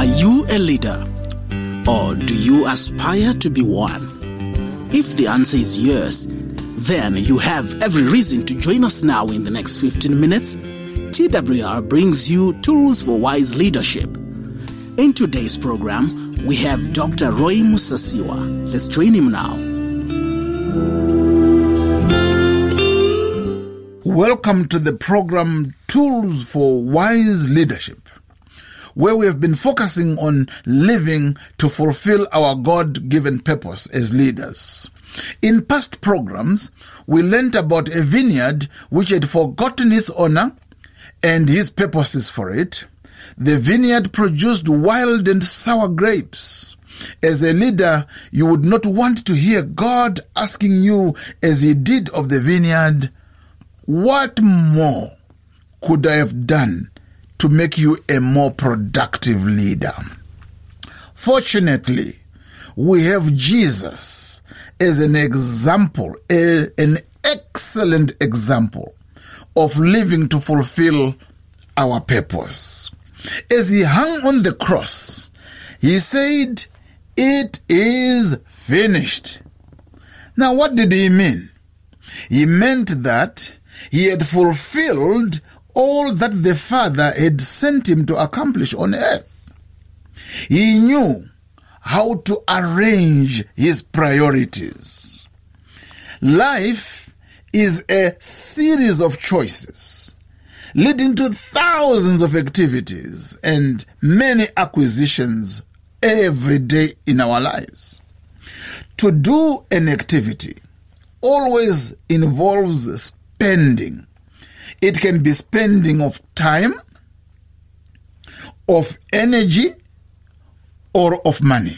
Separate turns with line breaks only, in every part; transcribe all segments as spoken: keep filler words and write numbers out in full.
Are you a leader, or do you aspire to be one? If the answer is yes, then you have every reason to join us now in the next fifteen minutes. T W R brings you Tools for Wise Leadership. In today's program, we have Doctor Roy Musasiwa. Let's join him now.
Welcome to the program Tools for Wise Leadership, where we have been focusing on living to fulfill our God-given purpose as leaders. In past programs, we learned about a vineyard which had forgotten its owner and his purposes for it. The vineyard produced wild and sour grapes. As a leader, you would not want to hear God asking you, as he did of the vineyard, "What more could I have done to make you a more productive leader?" Fortunately, we have Jesus as an example, a, an excellent example of living to fulfill our purpose. As he hung on the cross, he said, "It is finished." Now, what did he mean? He meant that he had fulfilled all that the Father had sent him to accomplish on earth. He knew how to arrange his priorities. Life is a series of choices leading to thousands of activities and many acquisitions every day in our lives. To do an activity always involves spending. It can be spending of time, of energy, or of money.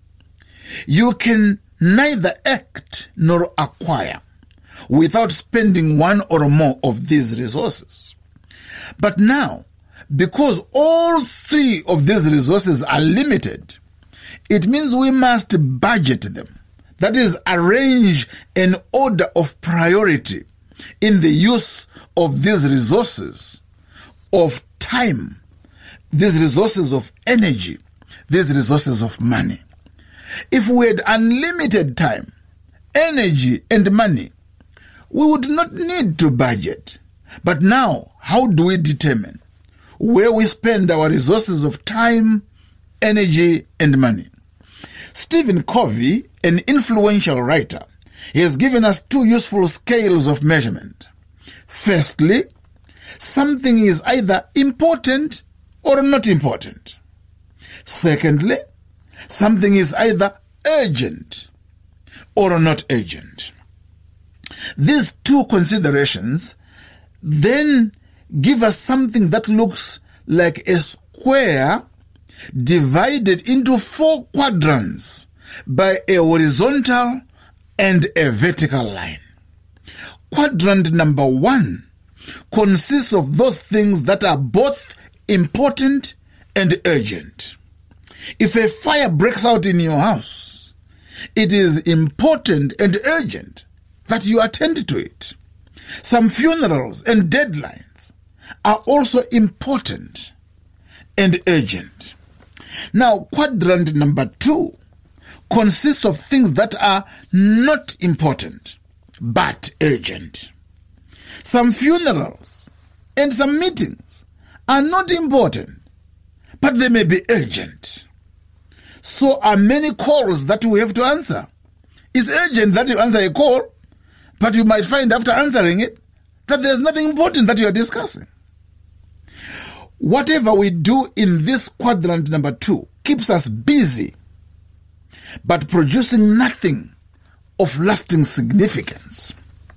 You can neither act nor acquire without spending one or more of these resources. But now, because all three of these resources are limited, it means we must budget them. That is, arrange an order of priority in the use of these resources of time, these resources of energy, these resources of money. If we had unlimited time, energy, and money, we would not need to budget. But now, how do we determine where we spend our resources of time, energy, and money? Stephen Covey, an influential writer, he has given us two useful scales of measurement. Firstly, something is either important or not important. Secondly, something is either urgent or not urgent. These two considerations then give us something that looks like a square divided into four quadrants by a horizontal and a vertical line. Quadrant number one consists of those things that are both important and urgent. If a fire breaks out in your house, it is important and urgent that you attend to it. Some funerals and deadlines are also important and urgent. Now, quadrant number two consists of things that are not important but urgent. Some funerals and some meetings are not important, but they may be urgent. So are many calls that we have to answer. It's urgent that you answer a call, but you might find after answering it that there's nothing important that you are discussing. Whatever we do in this quadrant number two keeps us busy, but producing nothing of lasting significance.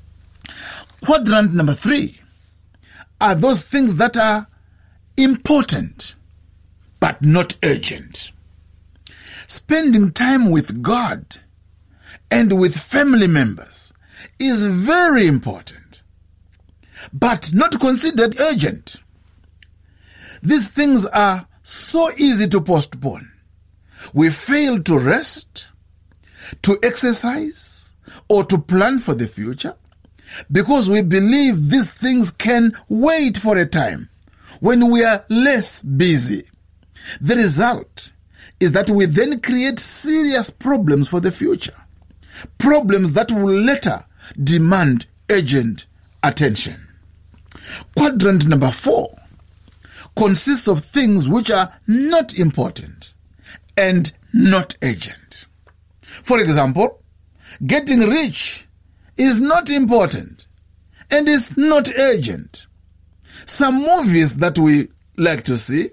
Quadrant number three are those things that are important, but not urgent. Spending time with God and with family members is very important, but not considered urgent. These things are so easy to postpone. We fail to rest, to exercise, or to plan for the future because we believe these things can wait for a time when we are less busy. The result is that we then create serious problems for the future, problems that will later demand urgent attention. Quadrant number four consists of things which are not important and not urgent. For example, getting rich is not important and is not urgent. Some movies that we like to see,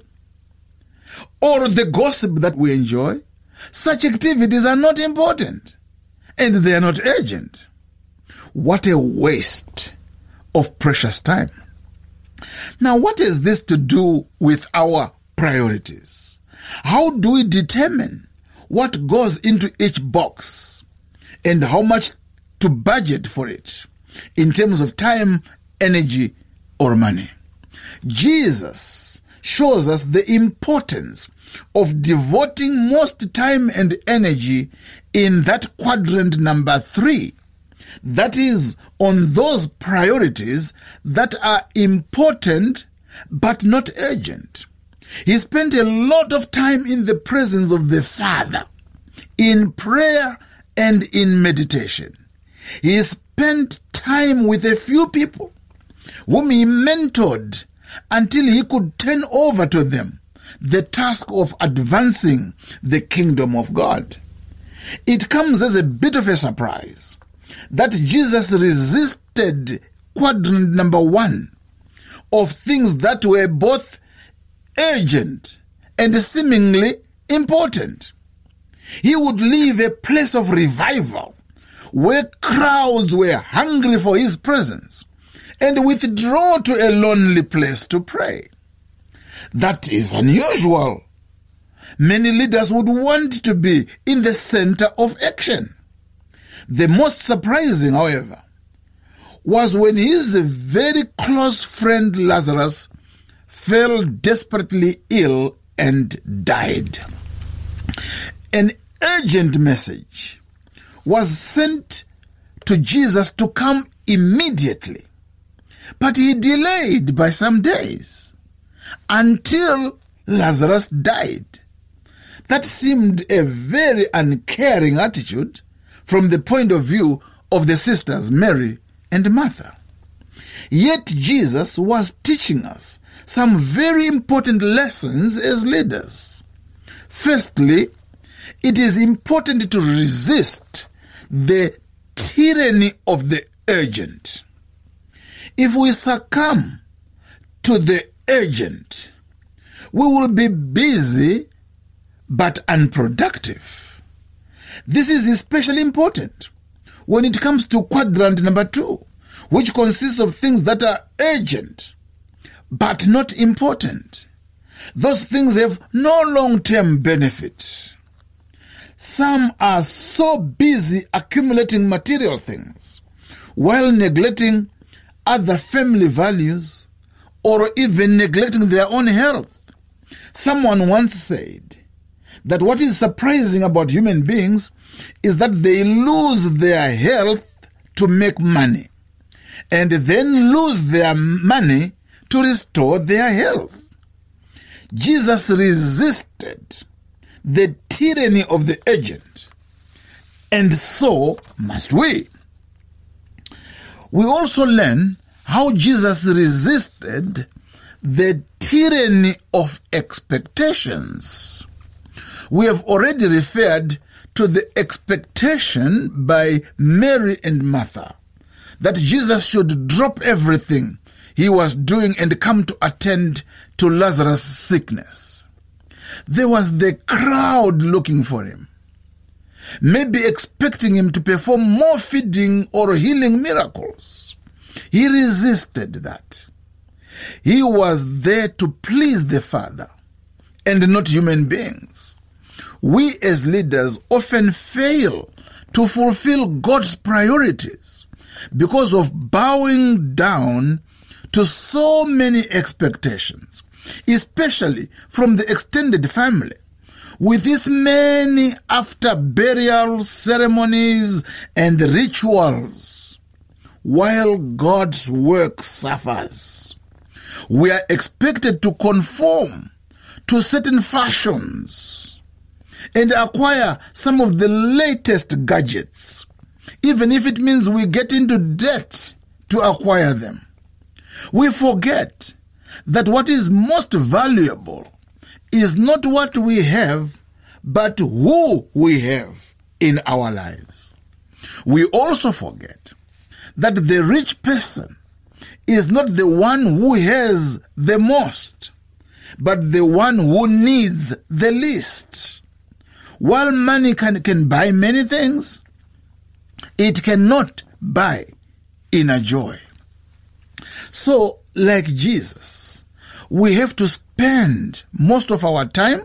or the gossip that we enjoy, such activities are not important and they are not urgent. What a waste of precious time. Now, what has this to do with our priorities? How do we determine what goes into each box and how much to budget for it in terms of time, energy, or money? Jesus shows us the importance of devoting most time and energy in that quadrant number three. That is, on those priorities that are important but not urgent. He spent a lot of time in the presence of the Father, in prayer and in meditation. He spent time with a few people whom he mentored until he could turn over to them the task of advancing the kingdom of God. It comes as a bit of a surprise that Jesus resisted quadrant number one of things that were both urgent and seemingly important. He would leave a place of revival where crowds were hungry for his presence and withdraw to a lonely place to pray. That is unusual. Many leaders would want to be in the center of action. The most surprising, however, was when his very close friend Lazarus fell desperately ill and died. An urgent message was sent to Jesus to come immediately, but he delayed by some days until Lazarus died. That seemed a very uncaring attitude from the point of view of the sisters Mary and Martha. Yet Jesus was teaching us some very important lessons as leaders. Firstly, it is important to resist the tyranny of the urgent. If we succumb to the urgent, we will be busy but unproductive. This is especially important when it comes to quadrant number two, which consists of things that are urgent but not important. Those things have no long-term benefit. Some are so busy accumulating material things while neglecting other family values or even neglecting their own health. Someone once said that what is surprising about human beings is that they lose their health to make money and then lose their money to restore their health. Jesus resisted the tyranny of the urgent, and so must we. We also learn how Jesus resisted the tyranny of expectations. We have already referred to the expectation by Mary and Martha that Jesus should drop everything he was doing and come to attend to Lazarus' sickness. There was the crowd looking for him, maybe expecting him to perform more feeding or healing miracles. He resisted that. He was there to please the Father and not human beings. We as leaders often fail to fulfill God's priorities because of bowing down to so many expectations, especially from the extended family, with its many after-burial ceremonies and rituals, while God's work suffers. We are expected to conform to certain fashions and acquire some of the latest gadgets, even if it means we get into debt to acquire them. We forget that what is most valuable is not what we have, but who we have in our lives. We also forget that the rich person is not the one who has the most, but the one who needs the least. While money can, can buy many things, it cannot buy inner joy. So, like Jesus, we have to spend most of our time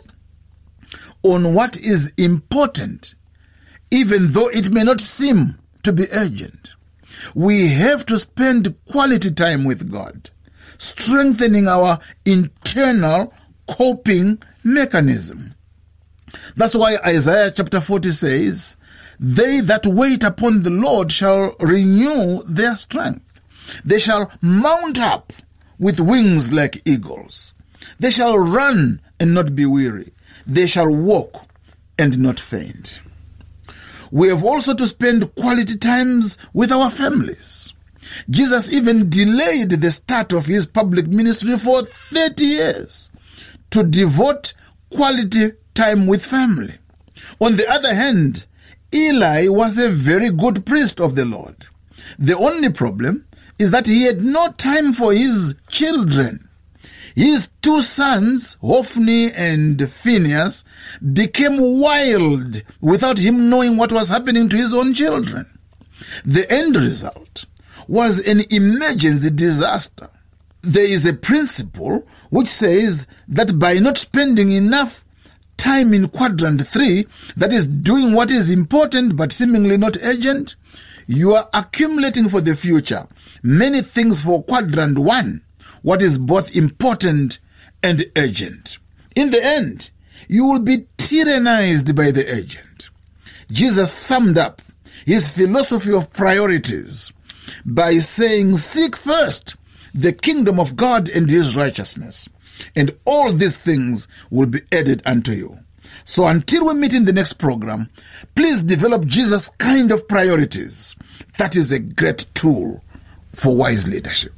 on what is important, even though it may not seem to be urgent. We have to spend quality time with God, strengthening our internal coping mechanism. That's why Isaiah chapter forty says, "They that wait upon the Lord shall renew their strength. They shall mount up with wings like eagles. They shall run and not be weary. They shall walk and not faint." We have also to spend quality times with our families. Jesus even delayed the start of his public ministry for thirty years to devote quality time with family. On the other hand, Eli was a very good priest of the Lord. The only problem is that he had no time for his children. His two sons, Hophni and Phinehas, became wild without him knowing what was happening to his own children. The end result was an emergency disaster. There is a principle which says that by not spending enough time in quadrant three, that is doing what is important but seemingly not urgent, you are accumulating for the future many things for quadrant one, what is both important and urgent. In the end, you will be tyrannized by the urgent. Jesus summed up his philosophy of priorities by saying, "Seek first the kingdom of God and his righteousness, and all these things will be added unto you." So until we meet in the next program, please develop Jesus' kind of priorities. That is a great tool for wise leadership.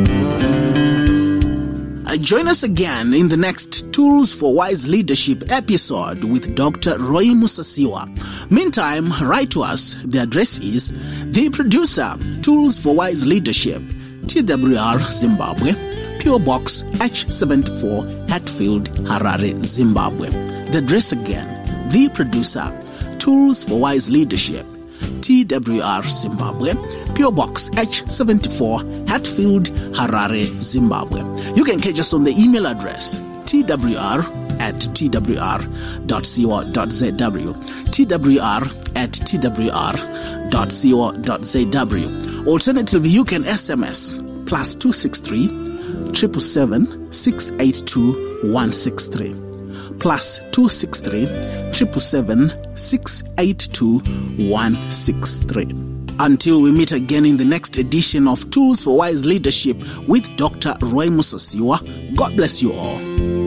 Uh, join us again in the next Tools for Wise Leadership episode with Doctor Roy Musasiwa. Meantime, write to us. The address is The Producer, Tools for Wise Leadership, T W R, Zimbabwe, P O Box H seventy-four, Hatfield, Harare, Zimbabwe. The address again, The Producer, Tools for Wise Leadership, T W R, Zimbabwe, P O Box H seventy-four, Hatfield, Harare, Zimbabwe. You can catch us on the email address twr at twr dot co dot zw, twr at twr dot co dot zw. Alternatively, you can S M S plus two six three, seven seven seven, six eight two, one six three. Plus two six three, seven seven seven, six eight two, one six three. Until we meet again in the next edition of Tools for Wise Leadership with Doctor Roy Musasiwa, God bless you all.